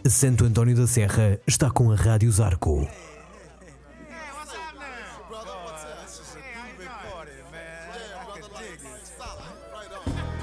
Santo António da Serra está com a Rádio Zarco. Brother, what's up? This is a groovy party, man. I can dig it. Solid. Right on.